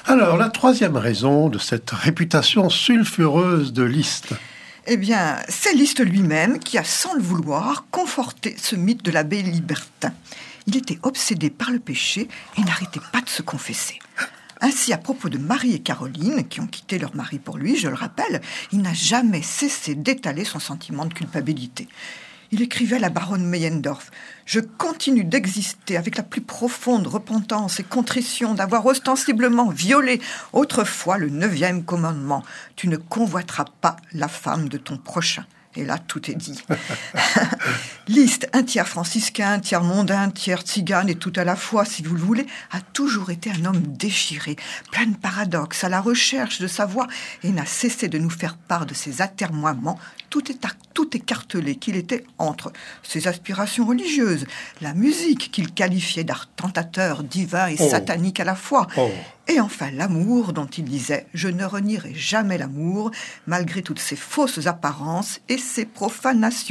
Alors, la troisième raison de cette réputation sulfureuse de Liszt. Eh bien, c'est Liszt lui-même qui a, sans le vouloir, conforté ce mythe de l'abbé libertin. Il était obsédé par le péché et n'arrêtait pas de se confesser. Ainsi, à propos de Marie et Caroline, qui ont quitté leur mari pour lui, je le rappelle, il n'a jamais cessé d'étaler son sentiment de culpabilité. Il écrivait à la baronne Meyendorff « Je continue d'exister avec la plus profonde repentance et contrition d'avoir ostensiblement violé autrefois le 9e commandement. Tu ne convoiteras pas la femme de ton prochain. » Et là, tout est dit. Liszt, un tiers franciscain, un tiers mondain, un tiers tzigane et tout à la fois, si vous le voulez, a toujours été un homme déchiré, plein de paradoxes, à la recherche de sa voie, et n'a cessé de nous faire part de ses atermoiements, tout écartelé qu'il était entre ses aspirations religieuses, la musique qu'il qualifiait d'art tentateur, divin et satanique à la fois, et enfin l'amour dont il disait « Je ne renierai jamais l'amour, malgré toutes ses fausses apparences et ses profanations. »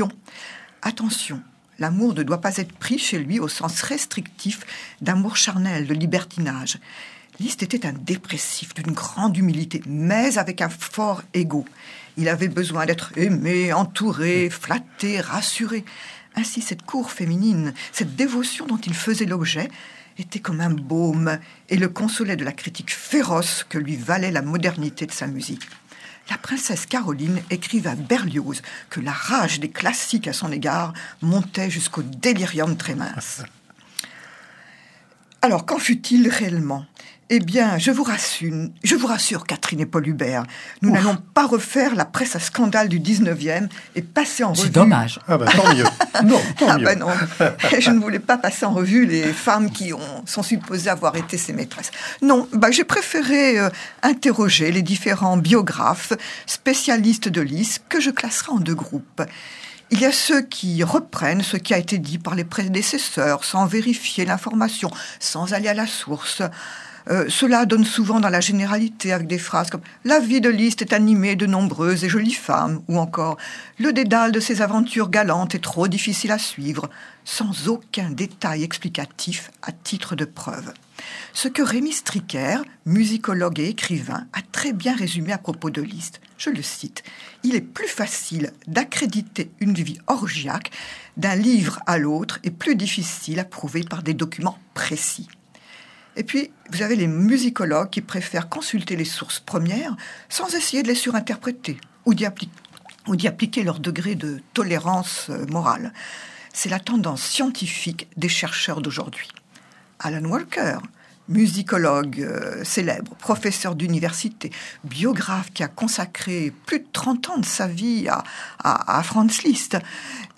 Attention, l'amour ne doit pas être pris chez lui au sens restrictif d'amour charnel, de libertinage. Liszt était un dépressif d'une grande humilité, mais avec un fort ego. Il avait besoin d'être aimé, entouré, flatté, rassuré. Ainsi, cette cour féminine, cette dévotion dont il faisait l'objet, était comme un baume et le consolait de la critique féroce que lui valait la modernité de sa musique. La princesse Caroline écrivait à Berlioz que la rage des classiques à son égard montait jusqu'au délirium très mince. Alors, qu'en fut-il réellement ? Eh bien, je vous rassure, Catherine et Paul Hubert, nous n'allons pas refaire la presse à scandale du 19e et passer en revue... C'est dommage. Ah ben, tant mieux. Non, tant mieux. Ben non, je ne voulais pas passer en revue les femmes qui sont supposées avoir été ses maîtresses. Non, j'ai préféré interroger les différents biographes, spécialistes de Liszt, que je classerai en 2 groupes. Il y a ceux qui reprennent ce qui a été dit par les prédécesseurs, sans vérifier l'information, sans aller à la source. Cela donne souvent dans la généralité avec des phrases comme « La vie de Liszt est animée de nombreuses et jolies femmes » ou encore « Le dédale de ses aventures galantes est trop difficile à suivre » sans aucun détail explicatif à titre de preuve. Ce que Rémy Stricker, musicologue et écrivain, a très bien résumé à propos de Liszt. Je le cite. « Il est plus facile d'accréditer une vie orgiaque d'un livre à l'autre et plus difficile à prouver par des documents précis. » Et puis, vous avez les musicologues qui préfèrent consulter les sources premières sans essayer de les surinterpréter ou d'y appliquer leur degré de tolérance morale. C'est la tendance scientifique des chercheurs d'aujourd'hui. Alan Walker, musicologue célèbre, professeur d'université, biographe qui a consacré plus de 30 ans de sa vie à Franz Liszt,